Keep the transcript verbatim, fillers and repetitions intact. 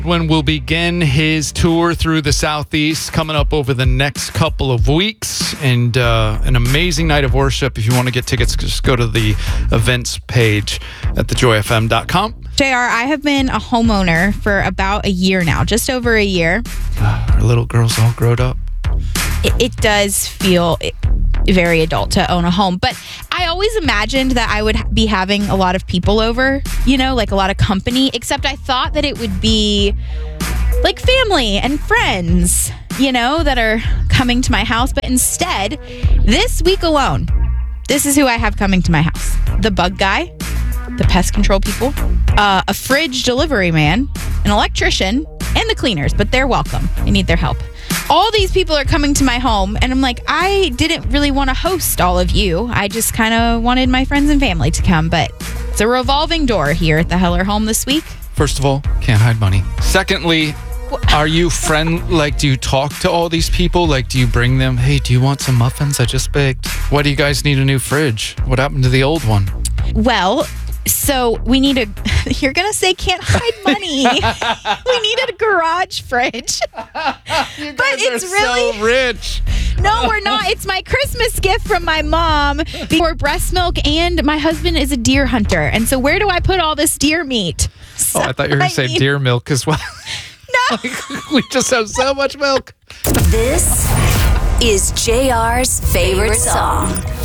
When we'll begin his tour through the Southeast coming up over the next couple of weeks, and uh, an amazing night of worship. If you want to get tickets, just go to the events page at the joy f m dot com. J R, I have been a homeowner for about a year now, just over a year. Our little girl's all grown up. It, it does feel very adult to own a home, but I always imagined that I would be having a lot of people over, you know, like a lot of company, except I thought that it would be like family and friends, you know, that are coming to my house. But instead, this week alone, this is who I have coming to my house. The bug guy, the pest control people, uh, a fridge delivery man, an electrician, and the cleaners, but they're welcome. I need their help. All these people are coming to my home, and I'm like, I didn't really want to host all of you. I just kind of wanted my friends and family to come, but it's a revolving door here at the Heller home this week. First of all, can't hide money. Secondly, are you friend, like, do you talk to all these people? Like, do you bring them, hey, do you want some muffins? I just baked. Why do you guys need a new fridge? What happened to the old one? Well, so we need a, you're going to say can't hide money. We needed a garage fridge. You But guys it's are really so rich. No, we're not. It's my Christmas gift from my mom for breast milk, and my husband is a deer hunter. And so where do I put all this deer meat? So Oh, I thought you were going to say need- deer milk as well. No. We just have so much milk. This is J R's favorite song.